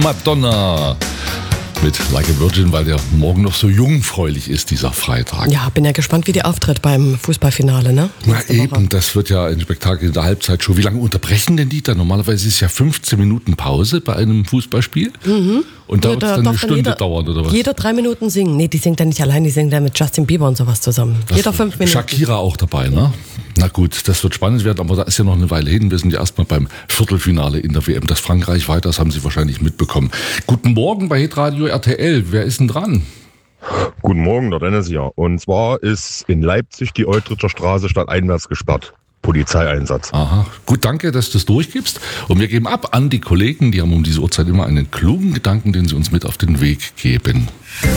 Madonna mit Like a Virgin, weil der morgen noch so jungfräulich ist, dieser Freitag. Ja, bin ja gespannt, wie die auftritt beim Fußballfinale, ne? Na eben, das wird ja ein Spektakel in der Halbzeitshow. Wie lange unterbrechen denn die da? Normalerweise ist ja 15 Minuten Pause bei einem Fußballspiel. Mhm. Und da wird es dann eine Stunde dauern, oder was? Jeder 3 Minuten singen. Nee, die singt ja nicht allein, die singt ja mit Justin Bieber und sowas zusammen. Jeder 5 Minuten. Shakira auch dabei, ne? Na gut, das wird spannend werden, aber da ist ja noch eine Weile hin. Wir sind ja erstmal beim Viertelfinale in der WM. Das Frankreich weiter, das haben Sie wahrscheinlich mitbekommen. Guten Morgen bei Hitradio RTL. Wer ist denn dran? Guten Morgen, der Dennis hier. Und zwar ist in Leipzig die Eutricher Straße stadteinwärts gesperrt. Polizeieinsatz. Aha, gut, danke, dass du es durchgibst. Und wir geben ab an die Kollegen, die haben um diese Uhrzeit immer einen klugen Gedanken, den sie uns mit auf den Weg geben.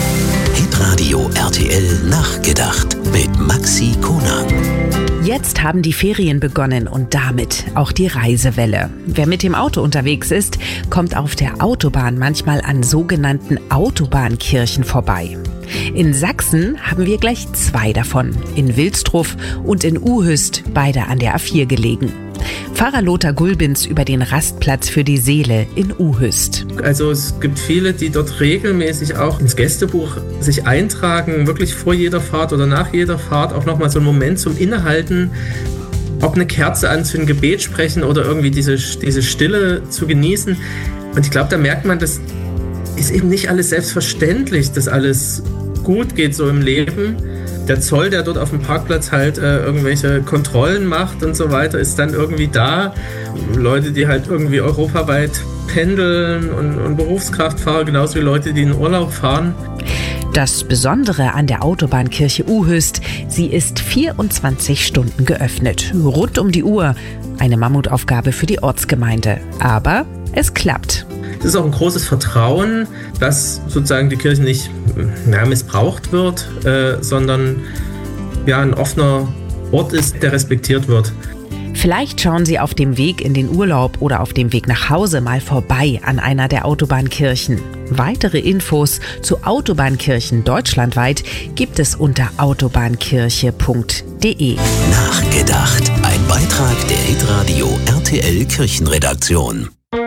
Hitradio RTL Nachgedacht mit Maxi Konag. Jetzt haben die Ferien begonnen und damit auch die Reisewelle. Wer mit dem Auto unterwegs ist, kommt auf der Autobahn manchmal an sogenannten Autobahnkirchen vorbei. In Sachsen haben wir gleich 2 davon, in Wilsdruff und in Uhüst, beide an der A4 gelegen. Pfarrer Lothar Gulbins über den Rastplatz für die Seele in Uhüst. Also es gibt viele, die dort regelmäßig auch ins Gästebuch sich eintragen, wirklich vor jeder Fahrt oder nach jeder Fahrt auch nochmal so einen Moment zum Innehalten, ob eine Kerze anzünden, Gebet sprechen oder irgendwie diese Stille zu genießen. Und ich glaube, da merkt man, das ist eben nicht alles selbstverständlich, dass alles gut geht so im Leben. Der Zoll, der dort auf dem Parkplatz halt irgendwelche Kontrollen macht und so weiter, ist dann irgendwie da. Leute, die halt irgendwie europaweit pendeln und Berufskraftfahrer, genauso wie Leute, die in Urlaub fahren. Das Besondere an der Autobahnkirche Uhüst, sie ist 24 Stunden geöffnet, rund um die Uhr. Eine Mammutaufgabe für die Ortsgemeinde. Aber es klappt. Es ist auch ein großes Vertrauen, dass sozusagen die Kirche nicht missbraucht wird, sondern ein offener Ort ist, der respektiert wird. Vielleicht schauen Sie auf dem Weg in den Urlaub oder auf dem Weg nach Hause mal vorbei an einer der Autobahnkirchen. Weitere Infos zu Autobahnkirchen deutschlandweit gibt es unter autobahnkirche.de. Nachgedacht. Ein Beitrag der Hitradio RTL Kirchenredaktion.